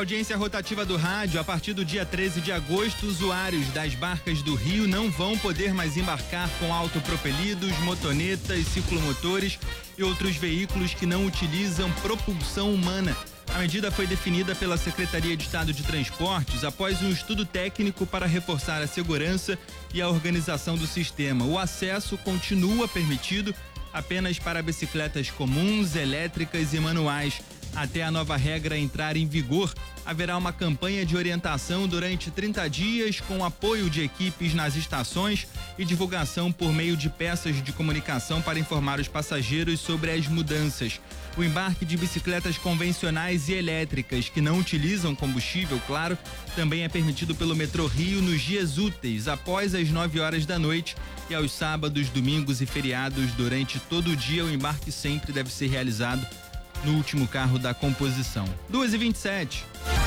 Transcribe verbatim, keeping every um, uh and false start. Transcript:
audiência rotativa do rádio, a partir do dia treze de agosto, usuários das barcas do Rio não vão poder mais embarcar com autopropelidos, motonetas, ciclomotores e outros veículos que não utilizam propulsão humana. A medida foi definida pela Secretaria de Estado de Transportes após um estudo técnico para reforçar a segurança e a organização do sistema. O acesso continua permitido apenas para bicicletas comuns, elétricas e manuais. Até a nova regra entrar em vigor, haverá uma campanha de orientação durante trinta dias com apoio de equipes nas estações e divulgação por meio de peças de comunicação para informar os passageiros sobre as mudanças. O embarque de bicicletas convencionais e elétricas que não utilizam combustível, claro, também é permitido pelo Metrô Rio nos dias úteis, após as nove horas da noite, e aos sábados, domingos e feriados. Durante todo o dia, o embarque sempre deve ser realizado no último carro da composição. duas e vinte e sete.